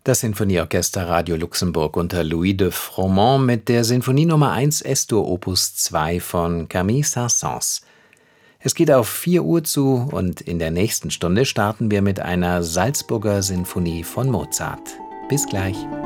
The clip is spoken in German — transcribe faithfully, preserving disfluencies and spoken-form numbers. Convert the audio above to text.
Das Sinfonieorchester Radio Luxemburg unter Louis de Froment mit der Sinfonie Nummer eins Es-Dur Opus zwei von Camille Saint-Saëns. Es geht auf vier Uhr zu und in der nächsten Stunde starten wir mit einer Salzburger Sinfonie von Mozart. Bis gleich.